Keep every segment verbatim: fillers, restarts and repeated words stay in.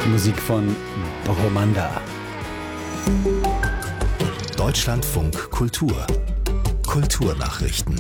Musik von Bromanda. Deutschlandfunk Kultur. Kulturnachrichten.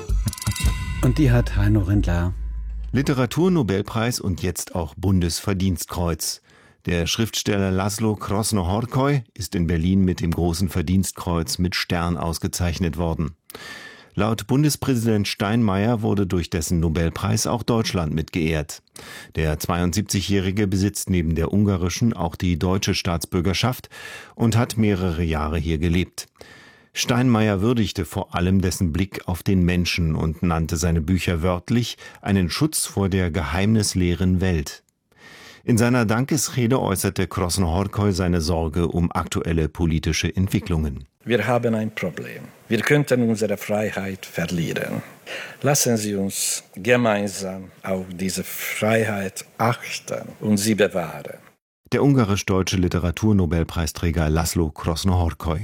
Und die hat Heino Rindler. Literaturnobelpreis und jetzt auch Bundesverdienstkreuz. Der Schriftsteller László Krasznahorkai ist in Berlin mit dem Großen Verdienstkreuz mit Stern ausgezeichnet worden. Laut Bundespräsident Steinmeier wurde durch dessen Nobelpreis auch Deutschland mit geehrt. Der zweiundsiebzigjährige besitzt neben der ungarischen auch die deutsche Staatsbürgerschaft und hat mehrere Jahre hier gelebt. Steinmeier würdigte vor allem dessen Blick auf den Menschen und nannte seine Bücher wörtlich einen Schutz vor der geheimnisleeren Welt. In seiner Dankesrede äußerte Krasznahorkai seine Sorge um aktuelle politische Entwicklungen. Wir haben ein Problem. Wir könnten unsere Freiheit verlieren. Lassen Sie uns gemeinsam auf diese Freiheit achten und sie bewahren. Der ungarisch-deutsche Literaturnobelpreisträger László Krasznahorkai.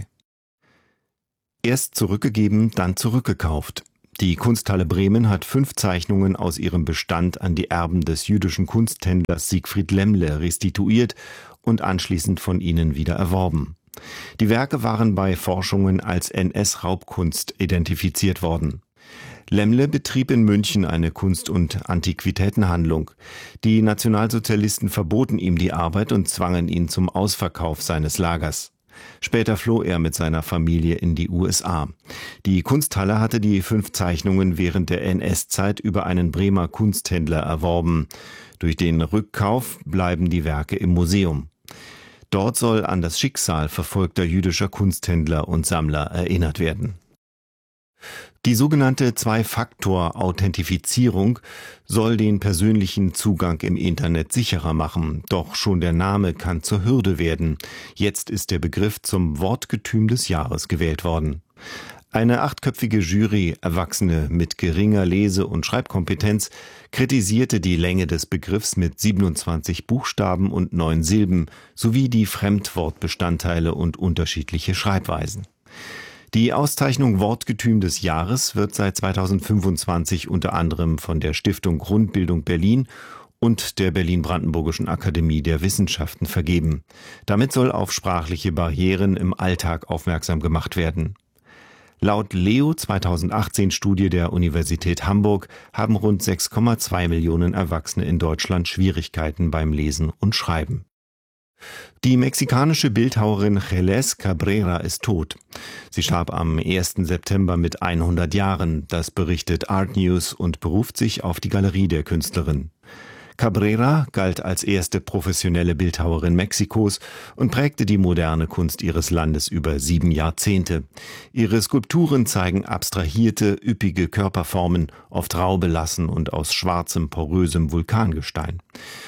Erst zurückgegeben, dann zurückgekauft. Die Kunsthalle Bremen hat fünf Zeichnungen aus ihrem Bestand an die Erben des jüdischen Kunsthändlers Siegfried Lemmle restituiert und anschließend von ihnen wieder erworben. Die Werke waren bei Forschungen als N S-Raubkunst identifiziert worden. Lemmle betrieb in München eine Kunst- und Antiquitätenhandlung. Die Nationalsozialisten verboten ihm die Arbeit und zwangen ihn zum Ausverkauf seines Lagers. Später floh er mit seiner Familie in die U S A. Die Kunsthalle hatte die fünf Zeichnungen während der N S-Zeit über einen Bremer Kunsthändler erworben. Durch den Rückkauf bleiben die Werke im Museum. Dort soll an das Schicksal verfolgter jüdischer Kunsthändler und Sammler erinnert werden. Die sogenannte Zwei-Faktor-Authentifizierung soll den persönlichen Zugang im Internet sicherer machen. Doch schon der Name kann zur Hürde werden. Jetzt ist der Begriff zum Wortgetüm des Jahres gewählt worden. Eine achtköpfige Jury, Erwachsene mit geringer Lese- und Schreibkompetenz, kritisierte die Länge des Begriffs mit siebenundzwanzig Buchstaben und neun Silben sowie die Fremdwortbestandteile und unterschiedliche Schreibweisen. Die Auszeichnung Wortgetüm des Jahres wird seit zweitausendfünfundzwanzig unter anderem von der Stiftung Grundbildung Berlin und der Berlin-Brandenburgischen Akademie der Wissenschaften vergeben. Damit soll auf sprachliche Barrieren im Alltag aufmerksam gemacht werden. Laut Leo zweitausendachtzehn Studie der Universität Hamburg haben rund sechs Komma zwei Millionen Erwachsene in Deutschland Schwierigkeiten beim Lesen und Schreiben. Die mexikanische Bildhauerin Geles Cabrera ist tot. Sie starb am ersten September mit hundert Jahren, das berichtet Art News und beruft sich auf die Galerie der Künstlerin. Cabrera galt als erste professionelle Bildhauerin Mexikos und prägte die moderne Kunst ihres Landes über sieben Jahrzehnte. Ihre Skulpturen zeigen abstrahierte, üppige Körperformen, oft rau belassen und aus schwarzem, porösem Vulkangestein.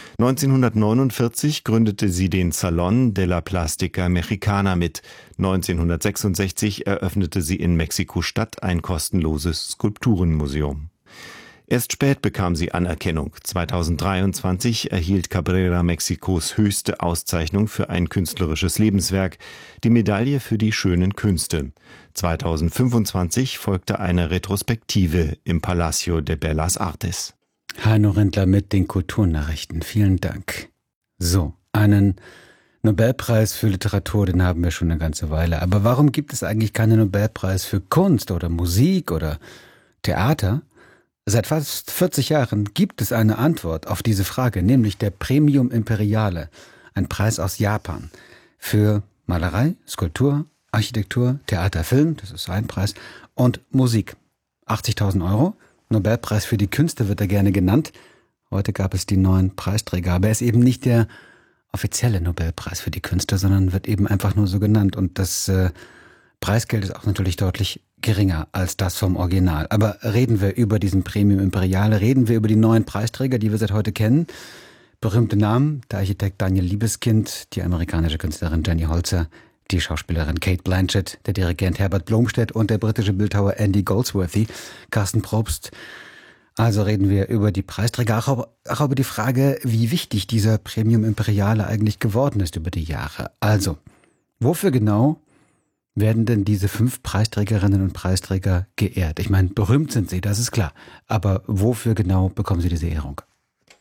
neunzehnhundertneunundvierzig gründete sie den Salón de la Plástica Mexicana mit. neunzehnhundertsechsundsechzig eröffnete sie in Mexiko-Stadt ein kostenloses Skulpturenmuseum. Erst spät bekam sie Anerkennung. zweitausenddreiundzwanzig erhielt Cabrera Mexikos höchste Auszeichnung für ein künstlerisches Lebenswerk, die Medaille für die schönen Künste. zweitausendfünfundzwanzig folgte eine Retrospektive im Palacio de Bellas Artes. Heino Rindler mit den Kulturnachrichten. Vielen Dank. So, einen Nobelpreis für Literatur, den haben wir schon eine ganze Weile. Aber warum gibt es eigentlich keinen Nobelpreis für Kunst oder Musik oder Theater? Seit fast vierzig Jahren gibt es eine Antwort auf diese Frage, nämlich der Premium Imperiale, ein Preis aus Japan für Malerei, Skulptur, Architektur, Theater, Film, das ist ein Preis, und Musik. achtzigtausend Euro, Nobelpreis für die Künste wird er gerne genannt. Heute gab es die neuen Preisträger, aber er ist eben nicht der offizielle Nobelpreis für die Künste, sondern wird eben einfach nur so genannt. Und das äh, Preisgeld ist auch natürlich deutlich geringer als das vom Original. Aber reden wir über diesen Premium Imperiale, reden wir über die neuen Preisträger, die wir seit heute kennen. Berühmte Namen, der Architekt Daniel Liebeskind, die amerikanische Künstlerin Jenny Holzer, die Schauspielerin Cate Blanchett, der Dirigent Herbert Blomstedt und der britische Bildhauer Andy Goldsworthy, Carsten Probst. Also reden wir über die Preisträger, auch, auch über die Frage, wie wichtig dieser Premium Imperiale eigentlich geworden ist über die Jahre. Also, wofür genau werden denn diese fünf Preisträgerinnen und Preisträger geehrt? Ich meine, berühmt sind sie, das ist klar. Aber wofür genau bekommen sie diese Ehrung?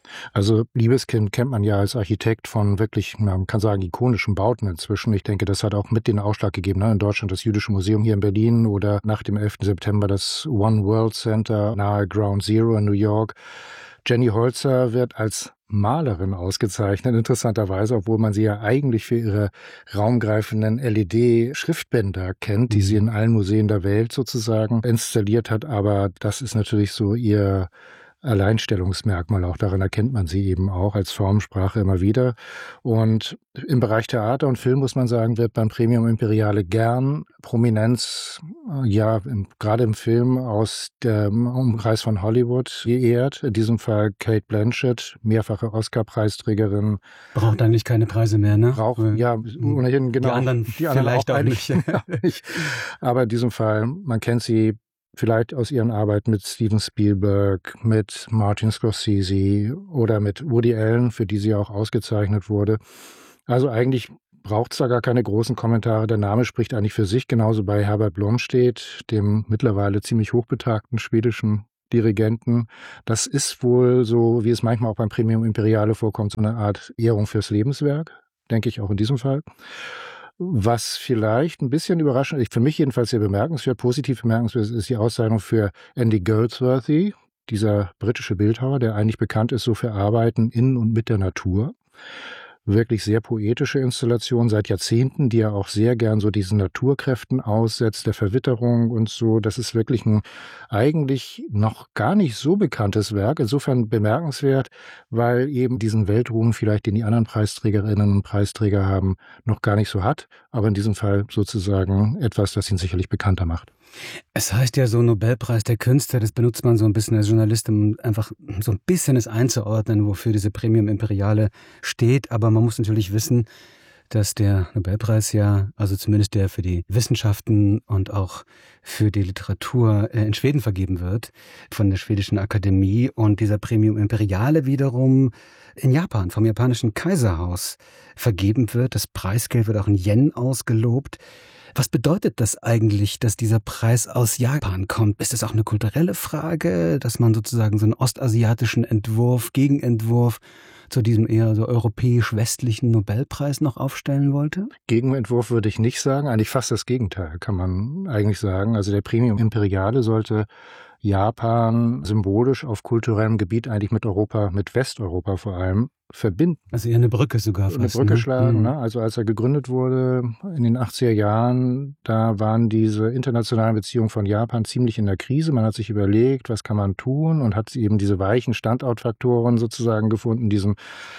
Also Liebeskind kennt man ja als Architekt von wirklich, man kann sagen, ikonischen Bauten inzwischen. Ich denke, das hat auch mit den Ausschlag gegeben. Ne? In Deutschland das Jüdische Museum hier in Berlin oder nach dem elften September das One World Center nahe Ground Zero in New York. Jenny Holzer wird als Malerin ausgezeichnet, interessanterweise, obwohl man sie ja eigentlich für ihre raumgreifenden L E D-Schriftbänder kennt, die sie in allen Museen der Welt sozusagen installiert hat. Aber das ist natürlich so ihr Alleinstellungsmerkmal. Auch daran erkennt man sie eben auch als Formensprache immer wieder. Und im Bereich Theater und Film, muss man sagen, wird beim Premium Imperiale gern Prominenz, ja, im, gerade im Film aus dem Umkreis von Hollywood geehrt. In diesem Fall Cate Blanchett, mehrfache Oscar-Preisträgerin. Braucht eigentlich keine Preise mehr, ne? Braucht, ja, ohnehin, genau. Die anderen, die anderen vielleicht auch, auch nicht. nicht. Aber in diesem Fall, man kennt sie vielleicht aus ihren Arbeiten mit Steven Spielberg, mit Martin Scorsese oder mit Woody Allen, für die sie auch ausgezeichnet wurde. Also eigentlich braucht es da gar keine großen Kommentare. Der Name spricht eigentlich für sich, genauso bei Herbert Blomstedt, dem mittlerweile ziemlich hochbetagten schwedischen Dirigenten. Das ist wohl so, wie es manchmal auch beim Premium Imperiale vorkommt, so eine Art Ehrung fürs Lebenswerk, denke ich auch in diesem Fall. Was vielleicht ein bisschen überraschend ist, für mich jedenfalls sehr bemerkenswert, positiv bemerkenswert, ist die Auszeichnung für Andy Goldsworthy, dieser britische Bildhauer, der eigentlich bekannt ist so für Arbeiten in und mit der Natur. Wirklich sehr poetische Installation seit Jahrzehnten, die er auch sehr gern so diesen Naturkräften aussetzt, der Verwitterung und so. Das ist wirklich ein eigentlich noch gar nicht so bekanntes Werk. Insofern bemerkenswert, weil eben diesen Weltruhm vielleicht, den die anderen Preisträgerinnen und Preisträger haben, noch gar nicht so hat. Aber in diesem Fall sozusagen etwas, das ihn sicherlich bekannter macht. Es heißt ja so Nobelpreis der Künste, das benutzt man so ein bisschen als Journalist, um einfach so ein bisschen es einzuordnen, wofür diese Premium Imperiale steht. Aber man muss natürlich wissen, dass der Nobelpreis ja, also zumindest der für die Wissenschaften und auch für die Literatur in Schweden vergeben wird, von der schwedischen Akademie, und dieser Premium Imperiale wiederum in Japan, vom japanischen Kaiserhaus vergeben wird. Das Preisgeld wird auch in Yen ausgelobt. Was bedeutet das eigentlich, dass dieser Preis aus Japan kommt? Ist das auch eine kulturelle Frage, dass man sozusagen so einen ostasiatischen Entwurf, Gegenentwurf zu diesem eher so europäisch-westlichen Nobelpreis noch aufstellen wollte? Gegenentwurf würde ich nicht sagen, eigentlich fast das Gegenteil, kann man eigentlich sagen. Also der Premium Imperiale sollte Japan symbolisch auf kulturellem Gebiet eigentlich mit Europa, mit Westeuropa vor allem, verbinden. Also eher eine Brücke sogar fast. Eine Brücke ne? schlagen. Mhm. Ne? Also als er gegründet wurde in den achtziger Jahren, da waren diese internationalen Beziehungen von Japan ziemlich in der Krise. Man hat sich überlegt, was kann man tun, und hat eben diese weichen Standortfaktoren sozusagen gefunden, diesen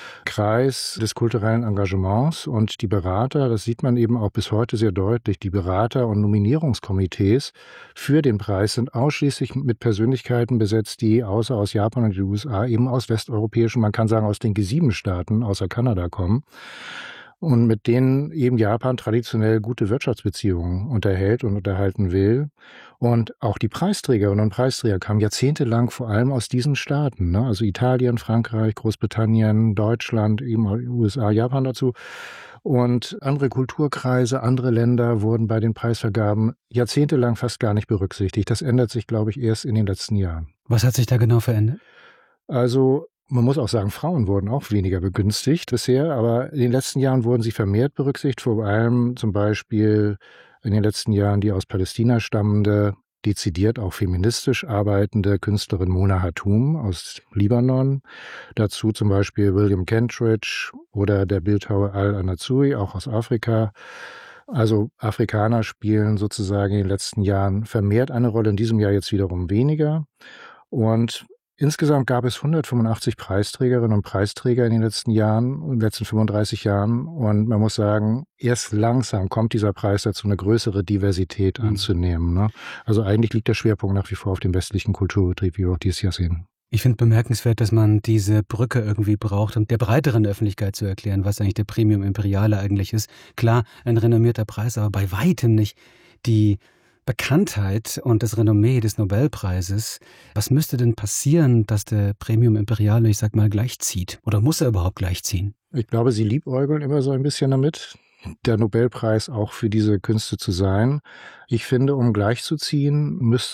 Kreis des kulturellen Engagements. Und die Berater, das sieht man eben auch bis heute sehr deutlich, die Berater und Nominierungskomitees für den Preis sind ausschließlich mit Persönlichkeiten besetzt, die außer aus Japan und den U S A eben aus westeuropäischen, man kann sagen aus den G sieben Staaten außer Kanada kommen und mit denen eben Japan traditionell gute Wirtschaftsbeziehungen unterhält und unterhalten will. Und auch die Preisträgerinnen und Preisträger kamen jahrzehntelang vor allem aus diesen Staaten, ne? Also Italien, Frankreich, Großbritannien, Deutschland, eben U S A, Japan dazu. Und andere Kulturkreise, andere Länder wurden bei den Preisvergaben jahrzehntelang fast gar nicht berücksichtigt. Das ändert sich, glaube ich, erst in den letzten Jahren. Was hat sich da genau verändert? Also man muss auch sagen, Frauen wurden auch weniger begünstigt bisher, aber in den letzten Jahren wurden sie vermehrt berücksichtigt, vor allem zum Beispiel in den letzten Jahren die aus Palästina stammende, dezidiert auch feministisch arbeitende Künstlerin Mona Hatoum aus Libanon, dazu zum Beispiel William Kentridge oder der Bildhauer Al-Anazoui, auch aus Afrika. Also Afrikaner spielen sozusagen in den letzten Jahren vermehrt eine Rolle, in diesem Jahr jetzt wiederum weniger. Und insgesamt gab es hundertfünfundachtzig Preisträgerinnen und Preisträger in den letzten Jahren, in den letzten fünfunddreißig Jahren. Und man muss sagen, erst langsam kommt dieser Preis dazu, eine größere Diversität anzunehmen. Ne? Also eigentlich liegt der Schwerpunkt nach wie vor auf dem westlichen Kulturbetrieb, wie wir auch dieses Jahr sehen. Ich finde bemerkenswert, dass man diese Brücke irgendwie braucht, um der breiteren Öffentlichkeit zu erklären, was eigentlich der Premium Imperiale eigentlich ist. Klar, ein renommierter Preis, aber bei weitem nicht die Bekanntheit und das Renommee des Nobelpreises. Was müsste denn passieren, dass der Premium Imperiale, ich sag mal, gleichzieht? Oder muss er überhaupt gleichziehen? Ich glaube, sie liebäugeln immer so ein bisschen damit, der Nobelpreis auch für diese Künste zu sein. Ich finde, um gleichzuziehen, müsste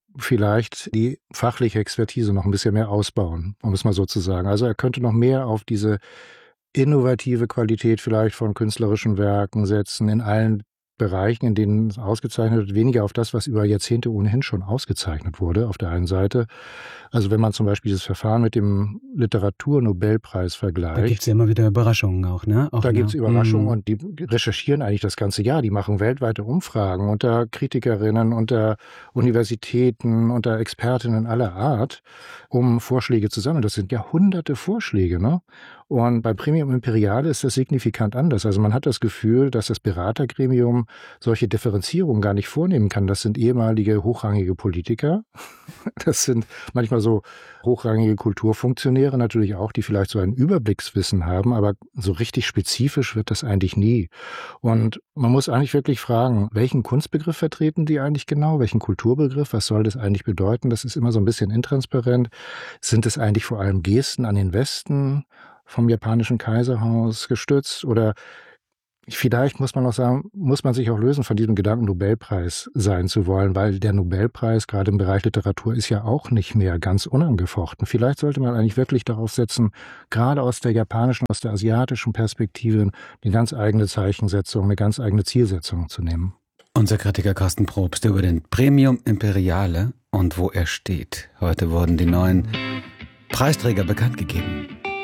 vielleicht die fachliche Expertise noch ein bisschen mehr ausbauen, um es mal so zu sagen. Also er könnte noch mehr auf diese innovative Qualität vielleicht von künstlerischen Werken setzen, in allen Bereichen, in denen es ausgezeichnet wird, weniger auf das, was über Jahrzehnte ohnehin schon ausgezeichnet wurde, auf der einen Seite. Also wenn man zum Beispiel das Verfahren mit dem Literaturnobelpreis vergleicht. Da gibt es ja immer wieder Überraschungen auch, ne? Auch, da ne? gibt es Überraschungen mhm. und die recherchieren eigentlich das ganze Jahr. Die machen weltweite Umfragen unter Kritikerinnen, unter Universitäten, unter Expertinnen aller Art, um Vorschläge zu sammeln. Das sind ja hunderte Vorschläge, ne? Und bei Premium Imperiale ist das signifikant anders. Also man hat das Gefühl, dass das Beratergremium solche Differenzierungen gar nicht vornehmen kann. Das sind ehemalige hochrangige Politiker. Das sind manchmal so hochrangige Kulturfunktionäre natürlich auch, die vielleicht so ein Überblickswissen haben, aber so richtig spezifisch wird das eigentlich nie. Und man muss eigentlich wirklich fragen, welchen Kunstbegriff vertreten die eigentlich genau? Welchen Kulturbegriff? Was soll das eigentlich bedeuten? Das ist immer so ein bisschen intransparent. Sind es eigentlich vor allem Gesten an den Westen vom japanischen Kaiserhaus gestützt? Oder vielleicht muss man auch sagen, muss man sich auch lösen von diesem Gedanken, Nobelpreis sein zu wollen, weil der Nobelpreis gerade im Bereich Literatur ist ja auch nicht mehr ganz unangefochten. Vielleicht sollte man eigentlich wirklich darauf setzen, gerade aus der japanischen, aus der asiatischen Perspektive eine ganz eigene Zeichensetzung, eine ganz eigene Zielsetzung zu nehmen. Unser Kritiker Carsten Probst über den Premium Imperiale und wo er steht. Heute wurden die neuen Preisträger bekannt gegeben.